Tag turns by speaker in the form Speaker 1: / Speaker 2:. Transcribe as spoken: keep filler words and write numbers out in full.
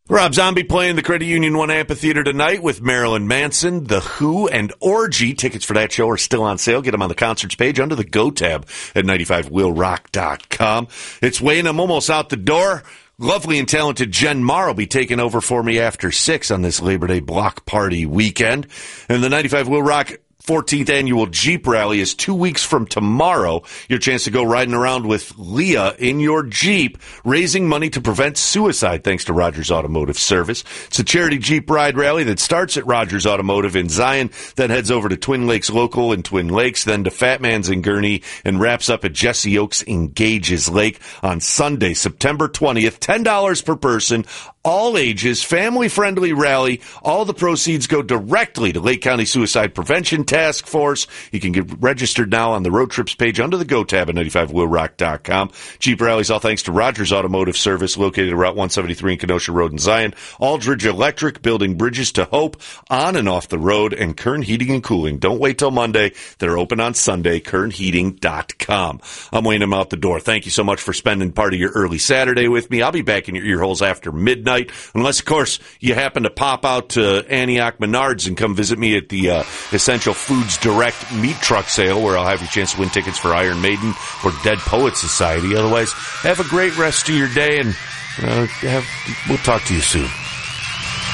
Speaker 1: Rob Zombie playing the Credit Union One Amphitheater tonight with Marilyn Manson, The Who, and Orgy. Tickets for that show are still on sale. Get them on the concerts page under the Go tab at ninety-five will rock dot com. It's Wayne. I'm almost out the door. Lovely and talented Jen Marr will be taking over for me after six on this Labor Day block party weekend. And the ninety-five Will Rock fourteenth annual Jeep Rally is two weeks from tomorrow. Your chance to go riding around with Leah in your Jeep, raising money to prevent suicide thanks to Rogers Automotive Service. It's a charity Jeep ride rally that starts at Rogers Automotive in Zion, then heads over to Twin Lakes Local in Twin Lakes, then to Fat Man's in Gurnee, and wraps up at Jesse Oaks in Gages Lake on Sunday, September twentieth. ten dollars per person. All ages, family-friendly rally. All the proceeds go directly to Lake County Suicide Prevention Task Force. You can get registered now on the road trips page under the Go tab at ninety-five will rock dot com. Jeep rallies, all thanks to Rogers Automotive Service, located at Route one seventy-three in Kenosha Road in Zion. Aldridge Electric, building bridges to hope on and off the road. And Kern Heating and Cooling. Don't wait till Monday. They're open on Sunday, kern heating dot com. I'm Wayne. I'm out the door. Thank you so much for spending part of your early Saturday with me. I'll be back in your ear holes after midnight. Unless, of course, you happen to pop out to Antioch Menards and come visit me at the uh, Essential Foods Direct Meat Truck Sale, where I'll have your chance to win tickets for Iron Maiden or Dead Poets Society. Otherwise, have a great rest of your day, and uh, have, we'll talk to you soon.